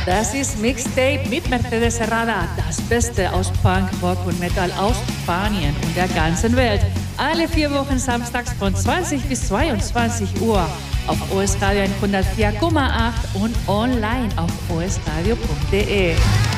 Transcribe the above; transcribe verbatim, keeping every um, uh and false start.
Das ist Mixtape mit Mercedes Herrada, das Beste aus Punk, Rock und Metal aus Spanien und der ganzen Welt. Alle vier Wochen samstags von zwanzig bis zweiundzwanzig Uhr auf O S Radio hundertvier Komma acht und online auf o s radio punkt de.